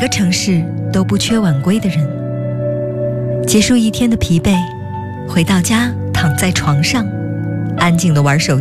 个城市都不缺晚归的人。结束一天的疲惫，回到家躺在床上，安静地玩手